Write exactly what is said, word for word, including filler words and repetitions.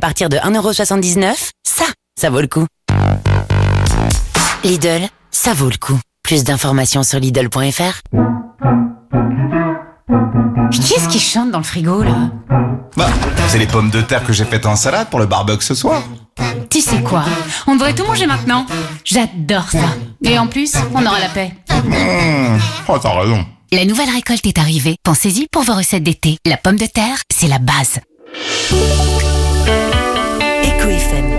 partir de un euro soixante-dix-neuf, ça, ça vaut le coup. Lidl, ça vaut le coup. Plus d'informations sur Lidl point F R. Qui est-ce qui chante dans le frigo, là? Bah, c'est les pommes de terre que j'ai faites en salade pour le barbecue ce soir. Tu sais quoi? On devrait tout manger maintenant. J'adore ça. Et en plus, on aura la paix. Mmh. Oh, t'as raison. La nouvelle récolte est arrivée. Pensez-y pour vos recettes d'été. La pomme de terre, c'est la base. Eco F M.